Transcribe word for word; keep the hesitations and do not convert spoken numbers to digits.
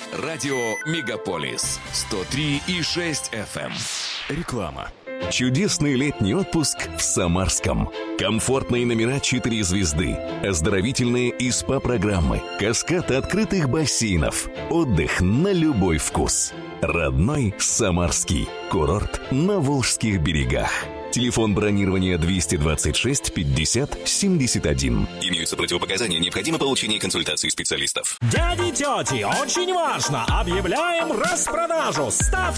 Радио «Мегаполис» сто три и шесть эф эм. Реклама. Чудесный летний отпуск в Самарском. Комфортные номера четыре звезды, оздоровительные и СПА-программы, каскад открытых бассейнов, отдых на любой вкус. Родной Самарский. Курорт на Волжских берегах. Телефон бронирования двести двадцать шесть пятьдесят семьдесят один. Имеются противопоказания, необходимо получение консультации специалистов. Дяди, тети, очень важно! Объявляем распродажу! Ставьте